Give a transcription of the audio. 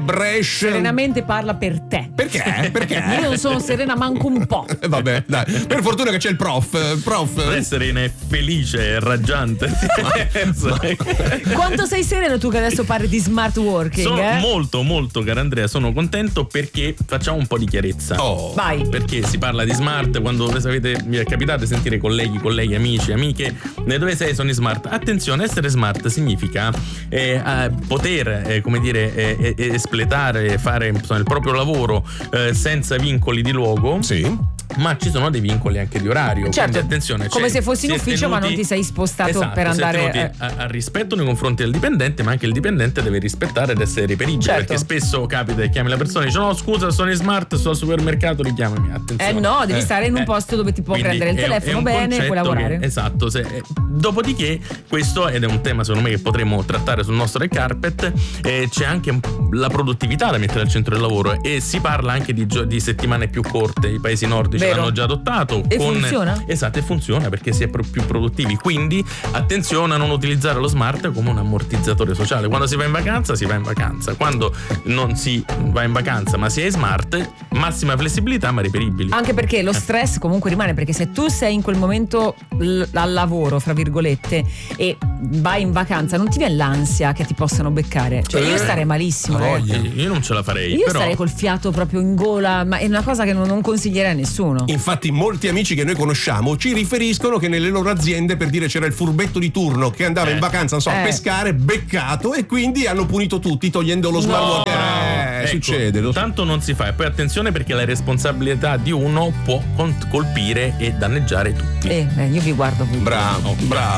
Brescia. Serenamente parla per te. Perché? Perché? Io non sono serena manco un po'. Vabbè, dai. Per fortuna che c'è il prof. È serena, è felice, è raggiante. Quanto sei sereno tu che adesso parli di smart working? Sono molto, molto, caro Andrea, sono contento perché facciamo un po' di chiarezza. Oh. Vai. Perché si parla di smart quando mi è capitato di sentire colleghi, amici, amiche, dove sei, sono in smart. Attenzione, essere smart significa poter, come dire, espletare, fare insomma, il proprio lavoro senza vincoli di luogo. Sì. Ma ci sono dei vincoli anche di orario. Certo, quindi attenzione, come se fossi in ufficio ma non ti sei spostato, esatto, per andare tenuti a rispetto nei confronti del dipendente, ma anche il dipendente deve rispettare ed essere reperibile. Certo. Perché spesso capita che chiami la persona e dice no scusa sono in smart, sto al supermercato, richiamami. Attenzione, no, devi stare in un posto dove ti può prendere il telefono bene e puoi lavorare. Esatto. Dopodiché questo, ed è un tema secondo me che potremo trattare sul nostro red carpet, c'è anche la produttività da mettere al centro del lavoro, e si parla anche di settimane più corte. I paesi nordici l'hanno già adottato. E funziona? Esatto, e funziona perché si è più produttivi. Quindi attenzione a non utilizzare lo smart come un ammortizzatore sociale. Quando si va in vacanza, si va in vacanza. Quando non si va in vacanza ma si è smart, massima flessibilità ma reperibili. Anche perché lo stress comunque rimane, perché se tu sei in quel momento al lavoro, fra virgolette, e vai in vacanza, non ti viene l'ansia che ti possano beccare? Cioè io starei malissimo. Io non ce la farei. Io però starei col fiato proprio in gola, ma è una cosa che non consiglierei a nessuno. Infatti molti amici che noi conosciamo ci riferiscono che nelle loro aziende, per dire, c'era il furbetto di turno che andava in vacanza, non so, a pescare, beccato, e quindi hanno punito tutti togliendo lo smart working. Ecco, Succede. Tanto non si fa. E poi attenzione perché la responsabilità di uno può colpire e danneggiare tutti. Io vi guardo. Bravo.